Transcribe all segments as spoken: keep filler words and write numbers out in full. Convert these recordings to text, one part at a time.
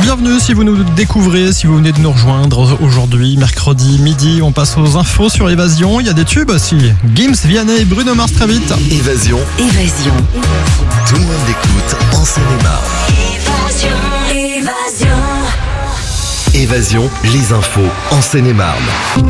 bienvenue si vous nous découvrez, si vous venez de nous rejoindre aujourd'hui, mercredi midi. On passe aux infos sur Évasion. Il y a des tubes aussi. Gims, Vianney, Bruno Mars très vite. Évasion. Évasion. Tout le monde l'écoute en Seine-et-Marne. Évasion. Évasion. Évasion, les infos en Seine-et-Marne.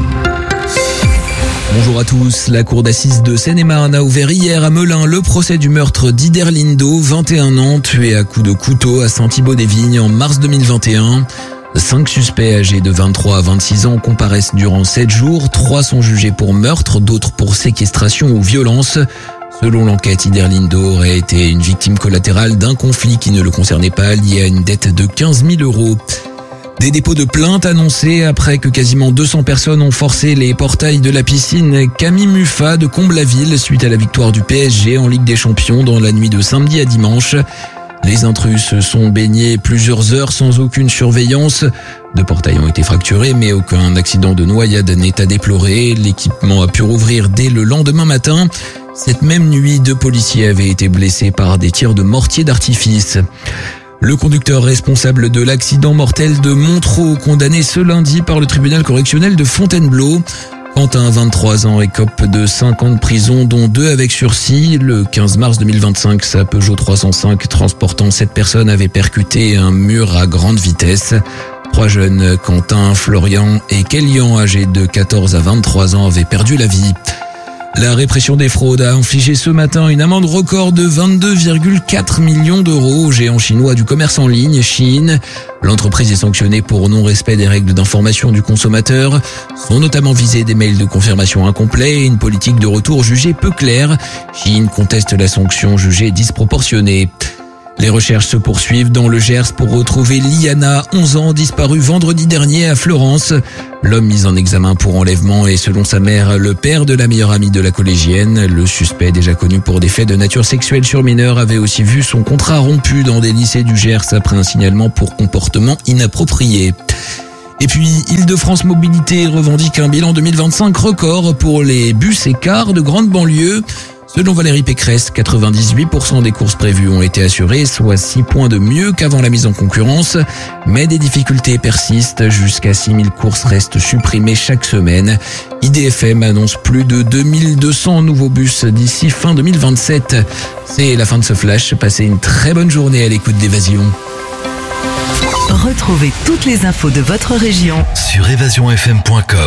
Bonjour à tous. La cour d'assises de Seine-et-Marne a ouvert hier à Melun le procès du meurtre d'Iderlindo, vingt et un ans, tué à coups de couteau à Saint-Thibault-des-Vignes en mars deux mille vingt et un. Cinq suspects âgés de vingt-trois à vingt-six ans comparaissent durant sept jours. Trois sont jugés pour meurtre, d'autres pour séquestration ou violence. Selon l'enquête, Iderlindo aurait été une victime collatérale d'un conflit qui ne le concernait pas, lié à une dette de quinze mille euros. Des dépôts de plaintes annoncés après que quasiment deux cents personnes ont forcé les portails de la piscine Camille Muffat de Comble-la-Ville suite à la victoire du P S G en Ligue des Champions dans la nuit de samedi à dimanche. Les intrus se sont baignés plusieurs heures sans aucune surveillance. Deux portails ont été fracturés, mais aucun accident de noyade n'est à déplorer. L'équipement a pu rouvrir dès le lendemain matin. Cette même nuit, deux policiers avaient été blessés par des tirs de mortier d'artifice. Le conducteur responsable de l'accident mortel de Montereau, condamné ce lundi par le tribunal correctionnel de Fontainebleau. Quentin, vingt-trois ans, écope de cinq ans de prison, dont deux avec sursis. Le quinze mars deux mille vingt-cinq, sa Peugeot trois cent cinq transportant sept personnes avait percuté un mur à grande vitesse. Trois jeunes, Quentin, Florian et Kélian, âgés de quatorze à vingt-trois ans, avaient perdu la vie. La répression des fraudes a infligé ce matin une amende record de vingt-deux virgule quatre millions d'euros au géant chinois du commerce en ligne, Shein. L'entreprise est sanctionnée pour non-respect des règles d'information du consommateur. Sont notamment visés des mails de confirmation incomplets et une politique de retour jugée peu claire. Shein conteste la sanction jugée disproportionnée. Les recherches se poursuivent dans le Gers pour retrouver Liana, onze ans, disparue vendredi dernier à Florence. L'homme mis en examen pour enlèvement est, selon sa mère, le père de la meilleure amie de la collégienne. Le suspect, déjà connu pour des faits de nature sexuelle sur mineurs, avait aussi vu son contrat rompu dans des lycées du Gers après un signalement pour comportement inapproprié. Et puis, Île-de-France Mobilité revendique un bilan deux mille vingt-cinq record pour les bus et cars de grande banlieue. Selon Valérie Pécresse, quatre-vingt-dix-huit pour cent des courses prévues ont été assurées, soit six points de mieux qu'avant la mise en concurrence. Mais des difficultés persistent, jusqu'à six mille courses restent supprimées chaque semaine. I D F M annonce plus de deux mille deux cents nouveaux bus d'ici fin deux mille vingt-sept. C'est la fin de ce flash, passez une très bonne journée à l'écoute d'Évasion. Retrouvez toutes les infos de votre région Sur évasion f m point com.